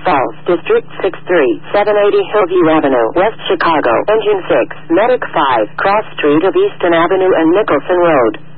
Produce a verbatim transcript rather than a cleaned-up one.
Falls, District six three, seven eighty Hillview Avenue, West Chicago, Engine six, Medic five, Cross Street of Easton Avenue and Nicholson Road.